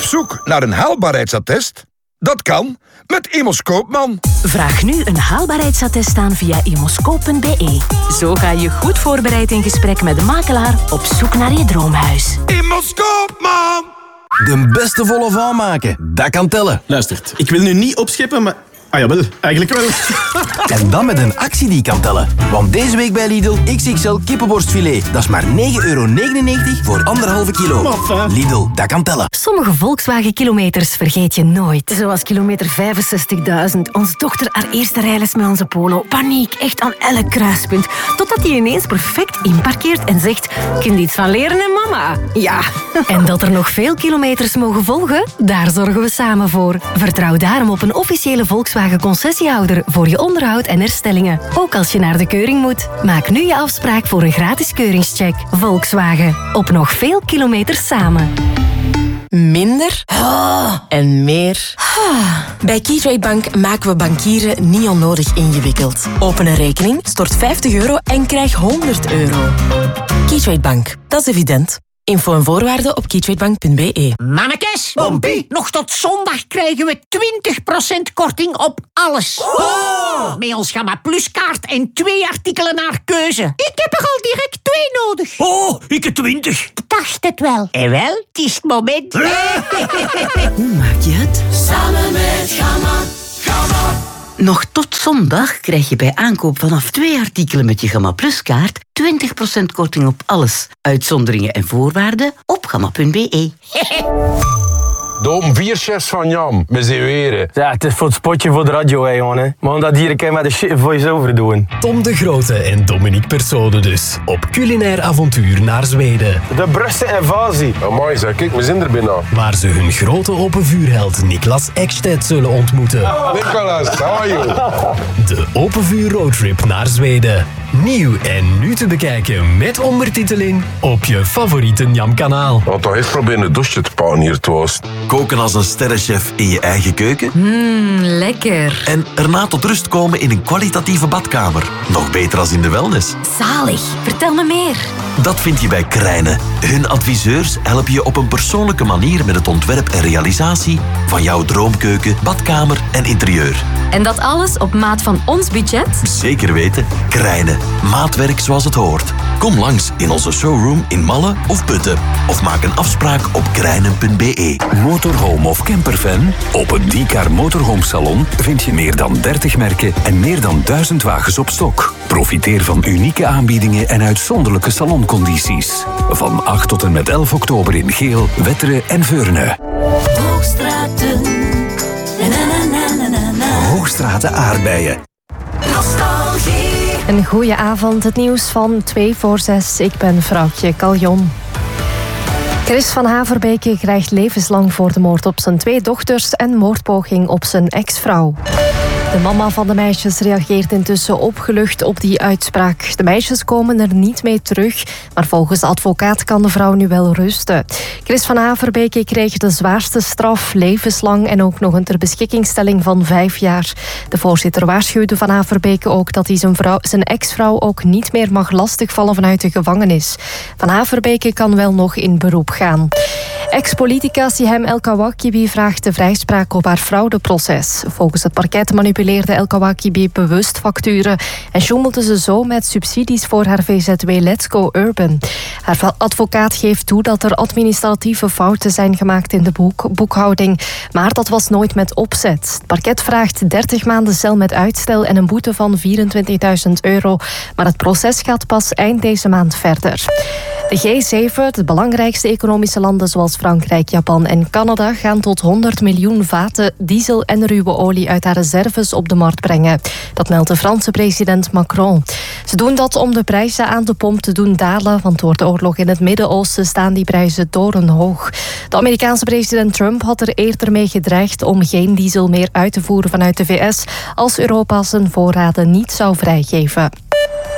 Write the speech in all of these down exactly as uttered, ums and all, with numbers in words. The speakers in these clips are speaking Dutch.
zoek naar een haalbaarheidsattest? Dat kan met Immos Koopman. Vraag nu een haalbaarheidsattest aan via immoscoop punt b e. Zo ga je goed voorbereid in gesprek met de makelaar op zoek naar je droomhuis. Immos Koopman! De beste volle van maken, dat kan tellen. Luistert, ik wil nu niet opscheppen, maar... Ah jawel, eigenlijk wel. En dan met een actie die kan tellen. Want deze week bij Lidl X X L kippenborstfilet. Dat is maar negen euro negenennegentig voor anderhalve kilo. Maffe. Lidl, dat kan tellen. Sommige Volkswagen-kilometers vergeet je nooit. Zoals kilometer vijfenzestigduizend. Onze dochter haar eerste rijles met onze Polo. Paniek, echt aan elk kruispunt. Totdat hij ineens perfect inparkeert en zegt... Kunt iets van leren, hè, mama? Ja. En dat er nog veel kilometers mogen volgen? Daar zorgen we samen voor. Vertrouw daarom op een officiële Volkswagen-concessiehouder voor je onderhoud en herstellingen. Ook als je naar de keuring moet. Maak nu je afspraak voor een gratis keuringscheck. Volkswagen. Op nog veel kilometers samen. Minder oh. en meer. Oh. Bij Keytrade Bank maken we bankieren niet onnodig ingewikkeld. Open een rekening, stort vijftig euro en krijg honderd euro. Keytrade Bank, dat is evident. Info en voorwaarden op keytradebank punt b e. Mannekes, Bompie, nog tot zondag krijgen we twintig procent korting op alles. Oh. Met ons Gamma Plus kaart en twee artikelen naar keuze. Ik heb er al direct twee nodig. Oh, ik heb twintig. Ik dacht het wel. En wel, het is het moment. Hoe maak je het? Samen met Gamma. Gamma. Nog tot zondag krijg je bij aankoop vanaf twee artikelen met je Gamma Plus kaart twintig procent korting op alles. Uitzonderingen en voorwaarden op gamma punt b e. De open vier chefs van Jam, met z'n weren. Ja, het is voor het spotje voor de radio, hè, jongen. Maar dat hier een keer met de shit voice-over doen. Tom de Grote en Dominique Persone dus. Op culinair avontuur naar Zweden. De Brusse invasie. Amai, zeg, kijk, we zijn er bijna. Waar ze hun grote open vuurheld Niklas Ekstedt zullen ontmoeten. Nicolas, how are you? De open vuur roadtrip naar Zweden. Nieuw en nu te bekijken met ondertiteling op je favoriete Njam-kanaal. Want toch eens proberen een douche te pakken hier thuis. Koken als een sterrenchef in je eigen keuken. Mmm, lekker. En erna tot rust komen in een kwalitatieve badkamer. Nog beter als in de wellness. Zalig. Vertel me meer. Dat vind je bij Krijnen. Hun adviseurs helpen je op een persoonlijke manier met het ontwerp en realisatie van jouw droomkeuken, badkamer en interieur. En dat alles op maat van ons budget? Zeker weten. Krijnen. Maatwerk zoals het hoort. Kom langs in onze showroom in Malle of Putten. Of maak een afspraak op krijnen punt b e. Motorhome of camperfan? Op het Diecar Motorhome Salon vind je meer dan dertig merken en meer dan duizend wagens op stok. Profiteer van unieke aanbiedingen en uitzonderlijke saloncondities. Van acht tot en met elf oktober in Geel, Wetteren en Veurne. Hoogstraten. Hoogstraten aardbeien. Nostalgie. Een goeie avond, het nieuws van twee voor zes. Ik ben vrouwtje Caljon. Chris van Haverbeke krijgt levenslang voor de moord op zijn twee dochters en moordpoging op zijn ex-vrouw. De mama van de meisjes reageert intussen opgelucht op die uitspraak. De meisjes komen er niet mee terug, maar volgens de advocaat kan de vrouw nu wel rusten. Chris van Haverbeke kreeg de zwaarste straf, levenslang en ook nog een ter beschikkingstelling van vijf jaar. De voorzitter waarschuwde Van Haverbeke ook dat hij zijn, vrouw, zijn ex-vrouw ook niet meer mag lastigvallen vanuit de gevangenis. Van Haverbeke kan wel nog in beroep gaan. Ex-politica Sihem El Kawakibi vraagt de vrijspraak op haar fraudeproces. Volgens het parket manipuleerde El Kawakibi bewust facturen en sjoemelde ze zo met subsidies voor haar V Z W Let's Go Urban. Haar advocaat geeft toe dat er administratieve fouten zijn gemaakt in de boek, boekhouding, maar dat was nooit met opzet. Het parket vraagt dertig maanden cel met uitstel en een boete van vierentwintigduizend euro, maar het proces gaat pas eind deze maand verder. De G zeven, de belangrijkste economische landen zoals Frankrijk, Japan en Canada, gaan tot honderd miljoen vaten diesel en ruwe olie uit haar reserves op de markt brengen. Dat meldt de Franse president Macron. Ze doen dat om de prijzen aan de pomp te doen dalen, want door de oorlog in het Midden-Oosten staan die prijzen torenhoog. De Amerikaanse president Trump had er eerder mee gedreigd om geen diesel meer uit te voeren vanuit de V S als Europa zijn voorraden niet zou vrijgeven.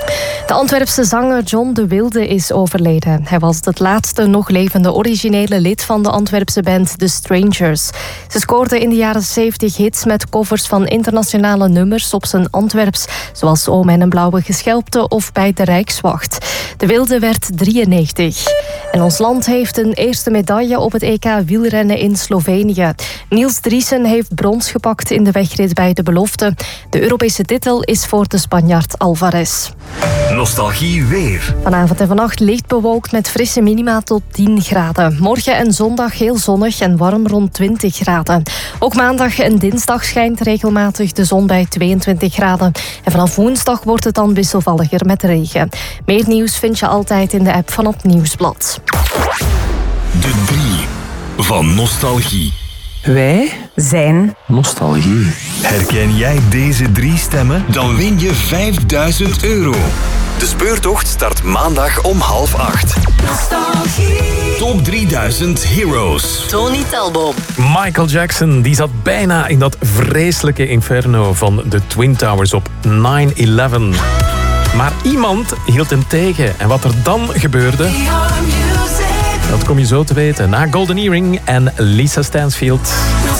De Antwerpse zanger John de Wilde is overleden. Hij was het laatste nog levende originele lid van de Antwerpse band The Strangers. Ze scoorden in de jaren zeventig hits met covers van internationale nummers op zijn Antwerps, zoals O Mijn Blauwe Geschelpte of Bij de Rijkswacht. De Wilde werd drieënnegentig. En ons land heeft een eerste medaille op het E K wielrennen in Slovenië. Niels Driessen heeft brons gepakt in de wegrit bij de belofte. De Europese titel is voor de Spanjaard Alvarez. Nostalgie weer. Vanavond en vannacht licht bewolkt met frisse minima tot tien graden. Morgen en zondag heel zonnig en warm rond twintig graden. Ook maandag en dinsdag schijnt regelmatig de zon bij tweeëntwintig graden. En vanaf woensdag wordt het dan wisselvalliger met regen. Meer nieuws vind je altijd in de app van het Nieuwsblad. De drie van Nostalgie. Wij zijn Nostalgie. Herken jij deze drie stemmen? Dan win je vijfduizend euro. De speurtocht start maandag om half acht. Nostalgie. Top drieduizend Heroes. Tony Talbot. Michael Jackson die zat bijna in dat vreselijke inferno van de Twin Towers op nine eleven. Maar iemand hield hem tegen. En wat er dan gebeurde, dat kom je zo te weten na Golden Earring en Lisa Stansfield.